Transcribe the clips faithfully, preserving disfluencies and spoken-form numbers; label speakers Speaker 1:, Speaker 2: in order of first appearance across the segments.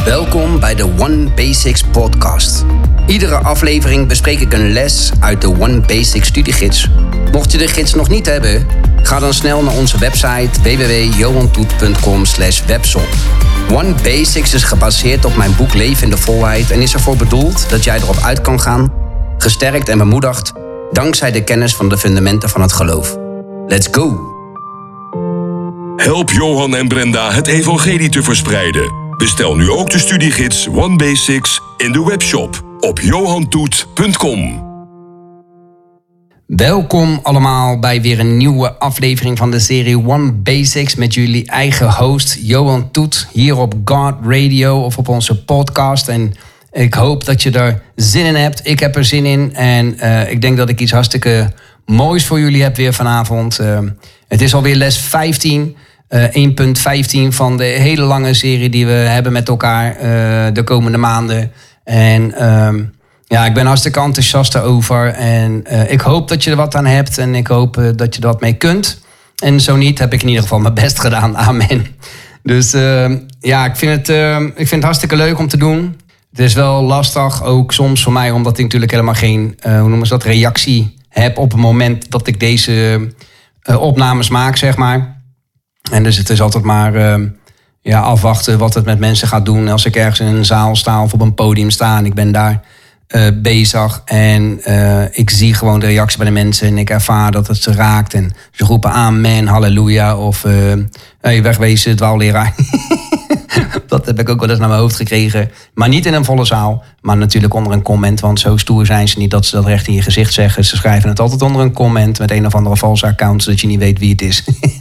Speaker 1: Welkom bij de One Basics podcast. Iedere aflevering bespreek ik een les uit de One Basics studiegids. Mocht je de gids nog niet hebben, ga dan snel naar onze website w w w punt johan toet punt com slash webshop. One Basics is gebaseerd op mijn boek Leven in de Volheid en is ervoor bedoeld dat jij erop uit kan gaan, gesterkt en bemoedigd, dankzij de kennis van de fundamenten van het geloof. Let's go!
Speaker 2: Help Johan en Brenda het evangelie te verspreiden. Bestel nu ook de studiegids One Basics in de webshop op johan toet punt com.
Speaker 1: Welkom allemaal bij weer een nieuwe aflevering van de serie One Basics met jullie eigen host Johan Toet hier op God Radio of op onze podcast. En ik hoop dat je er zin in hebt. Ik heb er zin in en uh, ik denk dat ik iets hartstikke moois voor jullie heb weer vanavond. Uh, het is alweer les vijftien. Uh, één punt vijftien van de hele lange serie die we hebben met elkaar uh, de komende maanden. En uh, ja, ik ben hartstikke enthousiast erover. En uh, ik hoop dat je er wat aan hebt. En ik hoop uh, dat je er wat mee kunt. En zo niet, heb ik in ieder geval mijn best gedaan. Amen. Dus uh, ja, ik vind, het, uh, ik vind het hartstikke leuk om te doen. Het is wel lastig, ook soms voor mij, omdat ik natuurlijk helemaal geen uh, hoe noemen ze dat, reactie heb op het moment dat ik deze uh, opnames maak, zeg maar. En dus het is altijd maar uh, ja, afwachten wat het met mensen gaat doen. Als ik ergens in een zaal sta of op een podium sta en ik ben daar uh, bezig. En uh, ik zie gewoon de reactie bij de mensen en ik ervaar dat het ze raakt. En ze roepen amen, halleluja of uh, hey, wegwezen, dwaalleraar. Dat heb ik ook wel eens naar mijn hoofd gekregen. Maar niet in een volle zaal, maar natuurlijk onder een comment. Want zo stoer zijn ze niet dat ze dat recht in je gezicht zeggen. Ze schrijven het altijd onder een comment met een of andere valse account, zodat je niet weet wie het is.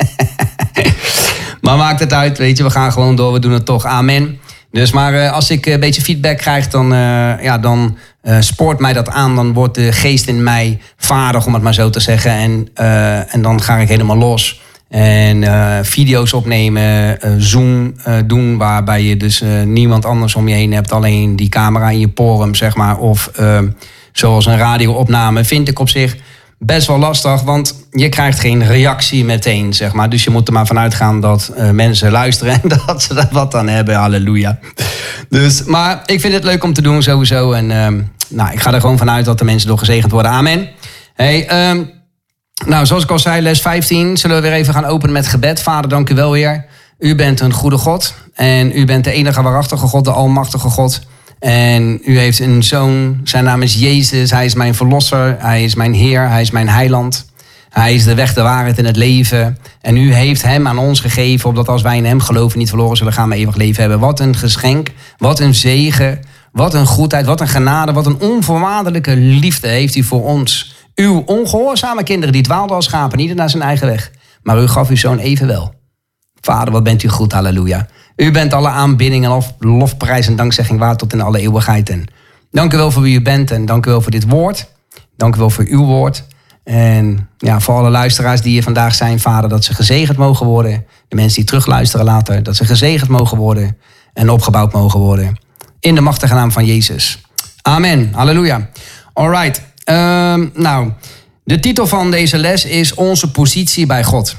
Speaker 1: Maar maakt het uit, weet je, we gaan gewoon door, we doen het toch, amen. Dus maar uh, als ik een beetje feedback krijg, dan, uh, ja, dan uh, spoort mij dat aan. Dan wordt de geest in mij vaardig, om het maar zo te zeggen. En, uh, en dan ga ik helemaal los. En uh, video's opnemen, uh, Zoom uh, doen, waarbij je dus uh, niemand anders om je heen hebt. Alleen die camera in je porum, zeg maar. Of uh, zoals een radioopname, vind ik op zich best wel lastig, want je krijgt geen reactie meteen, zeg maar. Dus je moet er maar vanuit gaan dat uh, mensen luisteren en dat ze er wat aan hebben. Halleluja. Dus, maar ik vind het leuk om te doen sowieso. En uh, nou, ik ga er gewoon vanuit dat de mensen door gezegend worden. Amen. Hey, um, nou, zoals ik al zei, les vijftien. Zullen we weer even gaan openen met gebed. Vader, dank u wel weer. U bent een goede God. En u bent de enige waarachtige God, de almachtige God. En u heeft een zoon, zijn naam is Jezus. Hij is mijn verlosser, hij is mijn Heer, hij is mijn heiland. Hij is de weg, de waarheid en het leven. En u heeft hem aan ons gegeven, opdat als wij in hem geloven niet verloren zullen gaan, maar eeuwig leven hebben. Wat een geschenk, wat een zegen, wat een goedheid, wat een genade, wat een onvoorwaardelijke liefde heeft u voor ons. Uw ongehoorzame kinderen, die dwaalden als schapen, ieder naar zijn eigen weg. Maar u gaf uw zoon evenwel. Vader, wat bent u goed, halleluja. U bent alle aanbidding en lof, lofprijs en dankzegging waard tot in alle eeuwigheid. En dank u wel voor wie u bent en dank u wel voor dit woord. Dank u wel voor uw woord. En ja, voor alle luisteraars die hier vandaag zijn, Vader, dat ze gezegend mogen worden. De mensen die terugluisteren later, dat ze gezegend mogen worden en opgebouwd mogen worden. In de machtige naam van Jezus. Amen, halleluja. Alright, um, nou, de titel van deze les is Onze positie bij God.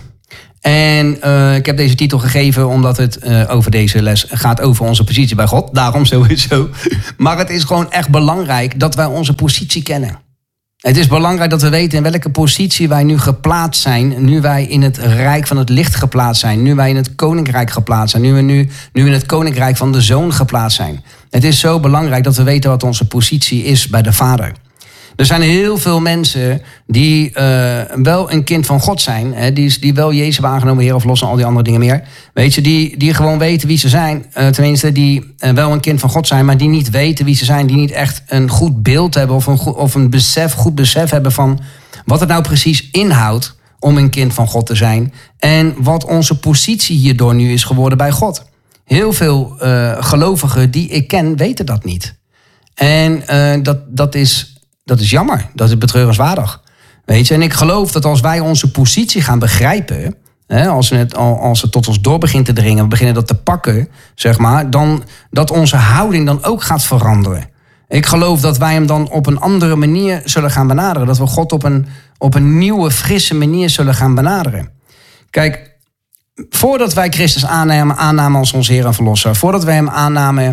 Speaker 1: En uh, ik heb deze titel gegeven omdat het uh, over deze les gaat over onze positie bij God. Daarom sowieso. Maar het is gewoon echt belangrijk dat wij onze positie kennen. Het is belangrijk dat we weten in welke positie wij nu geplaatst zijn. Nu wij in het rijk van het licht geplaatst zijn. Nu wij in het koninkrijk geplaatst zijn. Nu we nu, nu in het koninkrijk van de zoon geplaatst zijn. Het is zo belangrijk dat we weten wat onze positie is bij de Vader. Er zijn heel veel mensen die uh, wel een kind van God zijn. Hè, die, die wel Jezus hebben aangenomen, Heer of los en al die andere dingen meer. Weet je, die, die gewoon weten wie ze zijn. Uh, tenminste, die uh, wel een kind van God zijn, maar die niet weten wie ze zijn. Die niet echt een goed beeld hebben of een, goed, of een besef, goed besef hebben van wat het nou precies inhoudt om een kind van God te zijn. En wat onze positie hierdoor nu is geworden bij God. Heel veel uh, gelovigen die ik ken weten dat niet. En uh, dat, dat is... Dat is jammer, dat is betreurenswaardig. Weet je? En ik geloof dat als wij onze positie gaan begrijpen, hè, als, het, als het tot ons door begint te dringen, we beginnen dat te pakken, zeg maar, dan dat onze houding dan ook gaat veranderen. Ik geloof dat wij hem dan op een andere manier zullen gaan benaderen. Dat we God op een, op een nieuwe, frisse manier zullen gaan benaderen. Kijk, voordat wij Christus aannamen, aannamen als onze Heer en Verlosser, voordat wij hem aannamen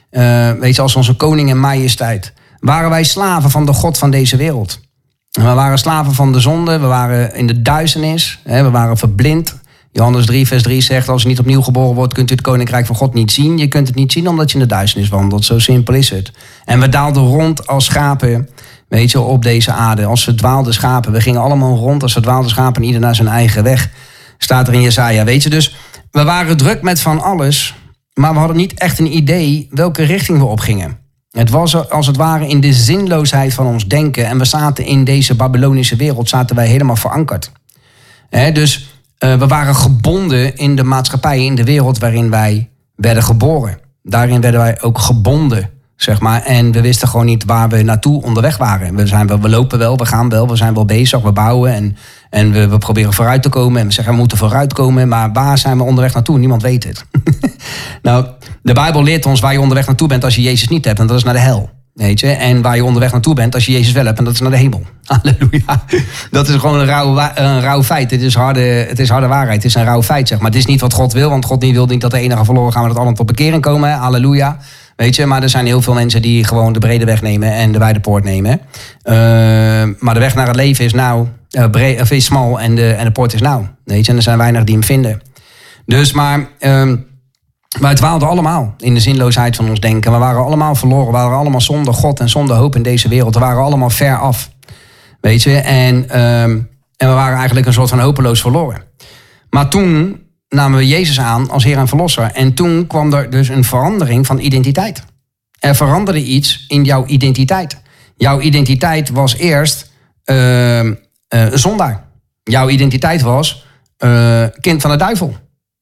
Speaker 1: Uh, weet je, als onze koning en majesteit. Waren wij slaven van de God van deze wereld. We waren slaven van de zonde. We waren in de duisternis. Hè, we waren verblind. Johannes drie vers drie zegt, als je niet opnieuw geboren wordt, kunt u het koninkrijk van God niet zien. Je kunt het niet zien omdat je in de duisternis wandelt. Zo simpel is het. En we daalden rond als schapen, weet je, op deze aarde. Als verdwaalde schapen. We gingen allemaal rond als verdwaalde schapen en ieder naar zijn eigen weg. Staat er in Jesaja, weet je. Dus we waren druk met van alles, maar we hadden niet echt een idee welke richting we opgingen. Het was als het ware in de zinloosheid van ons denken. En we zaten in deze Babylonische wereld, zaten wij helemaal verankerd. He, dus uh, we waren gebonden in de maatschappij, in de wereld waarin wij werden geboren. Daarin werden wij ook gebonden, zeg maar. En we wisten gewoon niet waar we naartoe onderweg waren. We, zijn wel, we lopen wel, we gaan wel, we zijn wel bezig, we bouwen en, en we, we proberen vooruit te komen. En we zeggen, we moeten vooruit komen, maar waar zijn we onderweg naartoe? Niemand weet het. Nou, de Bijbel leert ons waar je onderweg naartoe bent als je Jezus niet hebt. En dat is naar de hel. Weet je? En waar je onderweg naartoe bent als je Jezus wel hebt. En dat is naar de hemel. Halleluja. Dat is gewoon een rauw, een rauw feit. Het is, harde, het is harde waarheid. Het is een rauw feit, zeg maar. Het is niet wat God wil. Want God niet wil niet dat de enige verloren gaan. Maar dat allen tot bekering komen. Halleluja. Weet je, maar er zijn heel veel mensen die gewoon de brede weg nemen en de wijde poort nemen. Uh, maar de weg naar het leven is nou, uh, breed, of is smal en de, en de poort is nauw. Weet je, en er zijn weinig die hem vinden. Dus maar... Uh, Wij dwaalden allemaal in de zinloosheid van ons denken. We waren allemaal verloren. We waren allemaal zonder God en zonder hoop in deze wereld. We waren allemaal ver af. Weet je? En, um, en we waren eigenlijk een soort van hopeloos verloren. Maar toen namen we Jezus aan als Heer en Verlosser. En toen kwam er dus een verandering van identiteit. Er veranderde iets in jouw identiteit. Jouw identiteit was eerst uh, uh, zondaar. Jouw identiteit was uh, kind van de duivel.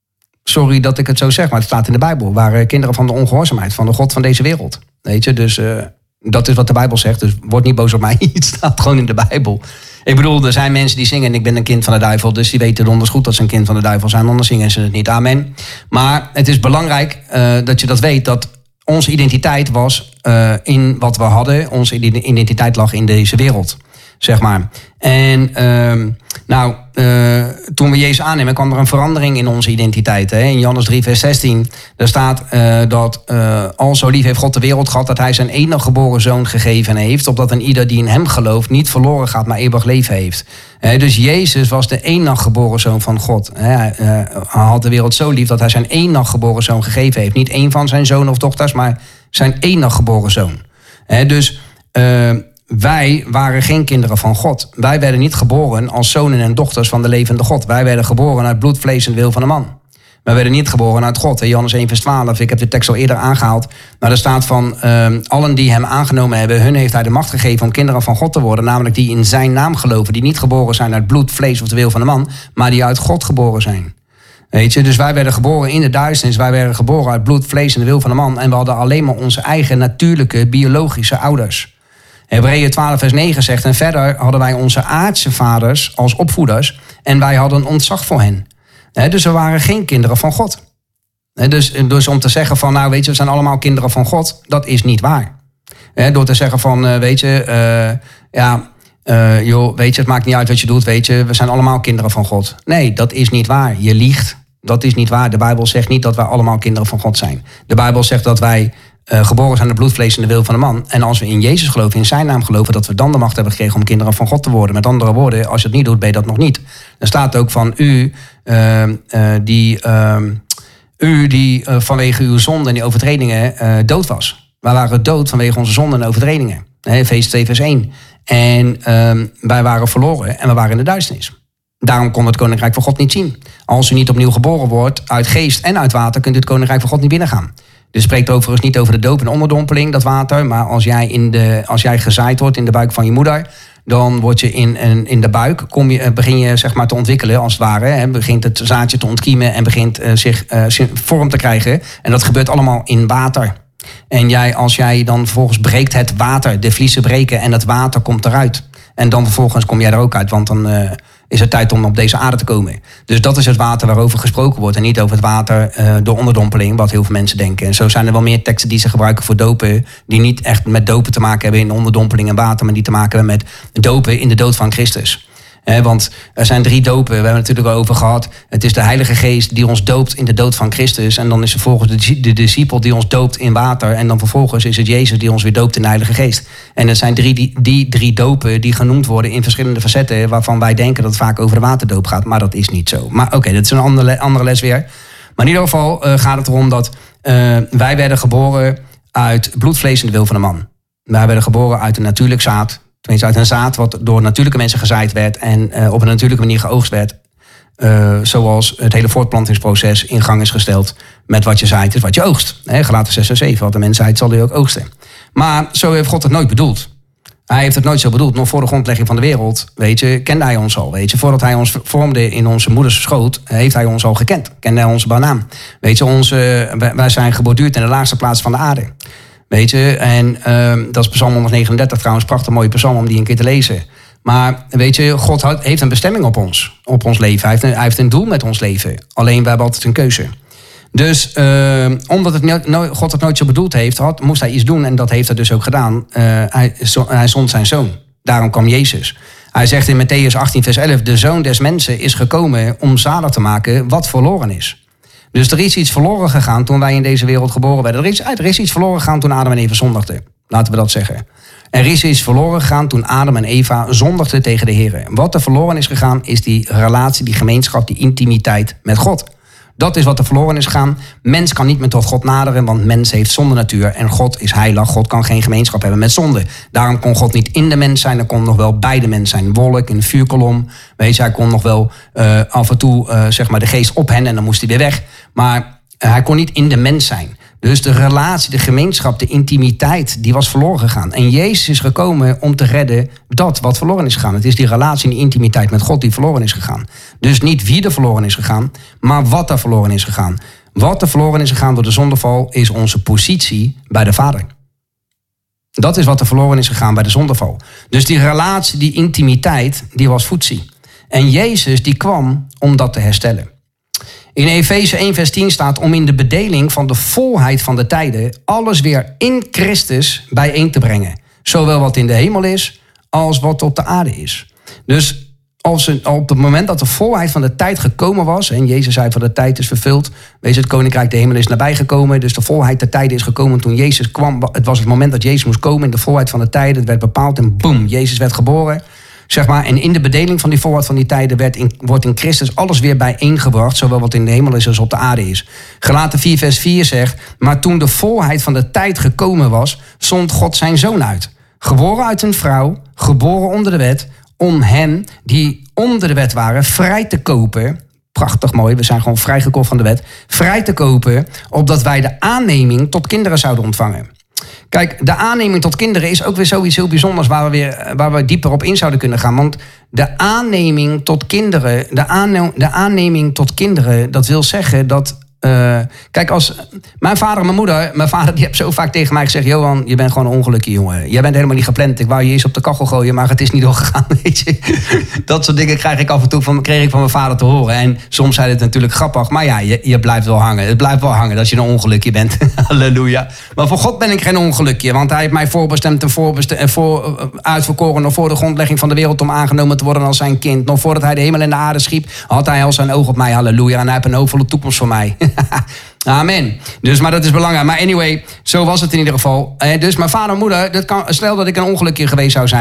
Speaker 1: Sorry dat ik het zo zeg, maar het staat in de Bijbel. We waren kinderen van de ongehoorzaamheid, van de God van deze wereld. Weet je, dus uh, dat is wat de Bijbel zegt. Dus word niet boos op mij, het staat gewoon in de Bijbel. Ik bedoel, er zijn mensen die zingen, ik ben een kind van de duivel. Dus die weten donders goed dat ze een kind van de duivel zijn. Anders zingen ze het niet, amen. Maar het is belangrijk uh, dat je dat weet, dat onze identiteit was uh, in wat we hadden. Onze identiteit lag in deze wereld, zeg maar. En uh, nou, uh, toen we Jezus aannemen, kwam er een verandering in onze identiteit. Hè? In Johannes drie vers zestien, daar staat uh, dat uh, al zo lief heeft God de wereld gehad, dat hij zijn enige geboren zoon gegeven heeft, opdat een ieder die in hem gelooft niet verloren gaat, maar eeuwig leven heeft. Hè? Dus Jezus was de enige geboren zoon van God. Hè? Uh, hij had de wereld zo lief dat hij zijn enige geboren zoon gegeven heeft. Niet één van zijn zonen of dochters, maar zijn enige geboren zoon. Hè? Dus... Uh, Wij waren geen kinderen van God. Wij werden niet geboren als zonen en dochters van de levende God. Wij werden geboren uit bloed, vlees en wil van de man. Wij werden niet geboren uit God. Johannes één vers twaalf, ik heb de tekst al eerder aangehaald. Maar er staat van, uh, allen die hem aangenomen hebben, hun heeft hij de macht gegeven om kinderen van God te worden. Namelijk die in zijn naam geloven. Die niet geboren zijn uit bloed, vlees of de wil van de man. Maar die uit God geboren zijn. Weet je, dus wij werden geboren in de duisternis. Wij werden geboren uit bloed, vlees en de wil van de man. En we hadden alleen maar onze eigen natuurlijke, biologische ouders. Hebreeën twaalf vers negen zegt, en verder hadden wij onze aardse vaders als opvoeders en wij hadden ontzag voor hen. He, dus we waren geen kinderen van God. He, dus, dus om te zeggen van, nou weet je, we zijn allemaal kinderen van God, dat is niet waar. He, door te zeggen van, uh, weet je, uh, ja, uh, joh, weet je, het maakt niet uit wat je doet, weet je, we zijn allemaal kinderen van God. Nee, dat is niet waar. Je liegt. Dat is niet waar. De Bijbel zegt niet dat wij allemaal kinderen van God zijn. De Bijbel zegt dat wij Uh, geboren zijn de bloedvlees en de wil van de man. En als we in Jezus geloven, in zijn naam geloven, dat we dan de macht hebben gekregen om kinderen van God te worden. Met andere woorden, als je het niet doet, ben je dat nog niet. Er staat ook van u, uh, uh, die, uh, u die uh, vanwege uw zonden en die overtredingen uh, dood was. Wij waren dood vanwege onze zonden en overtredingen. Efeze twee vers één. En uh, wij waren verloren en we waren in de duisternis. Daarom kon het koninkrijk van God niet zien. Als u niet opnieuw geboren wordt uit geest en uit water, kunt u het koninkrijk van God niet binnengaan. Dus spreekt overigens niet over de doop en onderdompeling, dat water. Maar als jij, in de, als jij gezaaid wordt in de buik van je moeder, dan word je in, in, in de buik, kom je, begin je zeg maar te ontwikkelen als het ware. Hè, begint het zaadje te ontkiemen en begint uh, zich uh, vorm te krijgen. En dat gebeurt allemaal in water. En jij, als jij dan vervolgens breekt het water, de vliezen breken en het water komt eruit. En dan vervolgens kom jij er ook uit, want dan uh, is het tijd om op deze aarde te komen. Dus dat is het water waarover gesproken wordt. En niet over het water uh, door onderdompeling, wat heel veel mensen denken. En zo zijn er wel meer teksten die ze gebruiken voor dopen, die niet echt met dopen te maken hebben in onderdompeling en water, maar die te maken hebben met dopen in de dood van Christus. He, want er zijn drie dopen, we hebben het natuurlijk al over gehad. Het is de Heilige Geest die ons doopt in de dood van Christus. En dan is er vervolgens de, de discipel die ons doopt in water. En dan vervolgens is het Jezus die ons weer doopt in de Heilige Geest. En het zijn drie, die, die drie dopen die genoemd worden in verschillende facetten, waarvan wij denken dat het vaak over de waterdoop gaat. Maar dat is niet zo. Maar oké, okay, dat is een andere, andere les weer. Maar in ieder geval uh, gaat het erom dat uh, wij werden geboren uit bloed, vlees en de wil van de man. Wij werden geboren uit een natuurlijk zaad. Tenminste uit een zaad wat door natuurlijke mensen gezaaid werd en uh, op een natuurlijke manier geoogst werd. Uh, zoals het hele voortplantingsproces in gang is gesteld. Met wat je zaait is wat je oogst. He, Galaten zes en zeven, wat de mens zaait zal hij ook oogsten. Maar zo heeft God het nooit bedoeld. Hij heeft het nooit zo bedoeld. Nog voor de grondlegging van de wereld, weet je, kende hij ons al. Weet je, voordat hij ons vormde in onze moeders schoot, heeft hij ons al gekend. Kende hij onze banaam. Weet je, onze, wij zijn geborduurd in de laagste plaats van de aarde. Weet je, en uh, dat is Psalm honderdnegenendertig trouwens, prachtig mooie psalm om die een keer te lezen. Maar weet je, God heeft een bestemming op ons, op ons leven. Hij heeft een, hij heeft een doel met ons leven. Alleen we hebben altijd een keuze. Dus uh, omdat het no- God het nooit zo bedoeld heeft, had, moest hij iets doen. En dat heeft hij dus ook gedaan. Uh, hij, zo, hij zond zijn zoon. Daarom kwam Jezus. Hij zegt in Mattheüs achttien vers elf, de zoon des mensen is gekomen om zalig te maken wat verloren is. Dus er is iets verloren gegaan toen wij in deze wereld geboren werden. Er is, er is iets verloren gegaan toen Adam en Eva zondigden. Laten we dat zeggen. Er is iets verloren gegaan toen Adam en Eva zondigden tegen de Heer. Wat er verloren is gegaan is die relatie, die gemeenschap, die intimiteit met God. Dat is wat er verloren is gegaan. Mens kan niet meer tot God naderen, want mens heeft zondennatuur. En God is heilig. God kan geen gemeenschap hebben met zonde. Daarom kon God niet in de mens zijn. Hij kon nog wel bij de mens zijn. Wolk, in de vuurkolom. Weet je, hij kon nog wel uh, af en toe uh, zeg maar de geest op hen en dan moest hij weer weg. Maar uh, hij kon niet in de mens zijn. Dus de relatie, de gemeenschap, de intimiteit, die was verloren gegaan. En Jezus is gekomen om te redden dat wat verloren is gegaan. Het is die relatie en die intimiteit met God die verloren is gegaan. Dus niet wie er verloren is gegaan, maar wat er verloren is gegaan. Wat er verloren is gegaan door de zondeval is onze positie bij de Vader. Dat is wat er verloren is gegaan bij de zondeval. Dus die relatie, die intimiteit, die was voetzie. En Jezus die kwam om dat te herstellen. In Efeze één vers tien staat om in de bedeling van de volheid van de tijden alles weer in Christus bijeen te brengen. Zowel wat in de hemel is als wat op de aarde is. Dus als een, op het moment dat de volheid van de tijd gekomen was, en Jezus zei van de tijd is vervuld, wees het koninkrijk de hemel is nabijgekomen. Dus de volheid der tijden is gekomen toen Jezus kwam. Het was het moment dat Jezus moest komen in de volheid van de tijden. Het werd bepaald en boem, Jezus werd geboren. Zeg maar, en in de bedeling van die volheid van die tijden werd in, wordt in Christus alles weer bijeengebracht, zowel wat in de hemel is als op de aarde is. Galaten vier vers vier zegt, maar toen de volheid van de tijd gekomen was, zond God zijn zoon uit. Geboren uit een vrouw, geboren onder de wet, om hen die onder de wet waren vrij te kopen. Prachtig mooi, we zijn gewoon vrijgekocht van de wet. Vrij te kopen, opdat wij de aanneming tot kinderen zouden ontvangen. Kijk, de aanneming tot kinderen is ook weer zoiets heel bijzonders waar we, weer, waar we dieper op in zouden kunnen gaan. Want de aanneming tot kinderen, de, aanne- de aanneming tot kinderen, dat wil zeggen dat... Uh, kijk, als mijn vader en mijn moeder, mijn vader die heeft zo vaak tegen mij gezegd, Johan, je bent gewoon een ongelukje, jongen. Jij bent helemaal niet gepland. Ik wou je eens op de kachel gooien, maar het is niet doorgegaan, weet je. Dat soort dingen krijg ik af en toe van, kreeg ik van mijn vader te horen. En soms zei het natuurlijk grappig, maar ja, je, je blijft wel hangen. Het blijft wel hangen dat je een ongelukje bent. Halleluja. Maar voor God ben ik geen ongelukje, want hij heeft mij voorbestemd en, voorbestemd, en voor, uitverkoren nog voor de grondlegging van de wereld om aangenomen te worden als zijn kind. Nog voordat hij de hemel en de aarde schiep, had hij al zijn oog op mij. Halleluja. En hij heeft een hoopvolle toekomst voor mij. Amen. Dus, maar dat is belangrijk. Maar anyway, zo was het in ieder geval. Dus mijn vader en moeder, dat kan, stel dat ik een ongelukje geweest zou zijn.